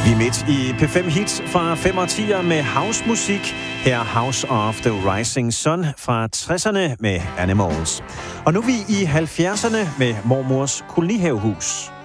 Vi er midt i P5 Hits fra 5 og 10'er med housemusik. Her House of the Rising Sun fra 60'erne med Animals. Og nu er vi i 70'erne med mormors kolonihavehus.